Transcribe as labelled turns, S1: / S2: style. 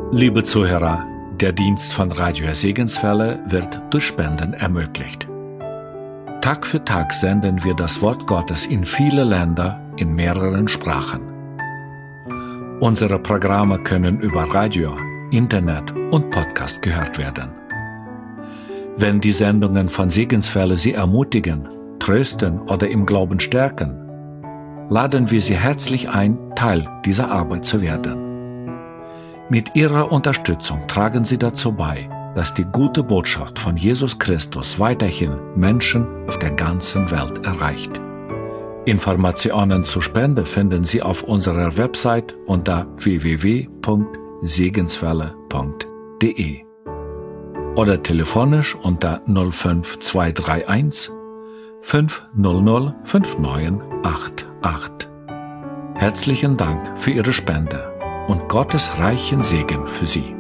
S1: Liebe Zuhörer, der Dienst von Radio Segenswelle wird durch Spenden ermöglicht. Tag für Tag senden wir das Wort Gottes in viele Länder in mehreren Sprachen. Unsere Programme können über Radio, Internet und Podcast gehört werden. Wenn die Sendungen von Segenswelle Sie ermutigen, trösten oder im Glauben stärken, laden wir Sie herzlich ein, Teil dieser Arbeit zu werden. Mit Ihrer Unterstützung tragen Sie dazu bei, dass die gute Botschaft von Jesus Christus weiterhin Menschen auf der ganzen Welt erreicht. Informationen zur Spende finden Sie auf unserer Website unter www.segenswelle.de oder telefonisch unter 05231 500 5988. Herzlichen Dank für Ihre Spende und Gottes reichen Segen für Sie.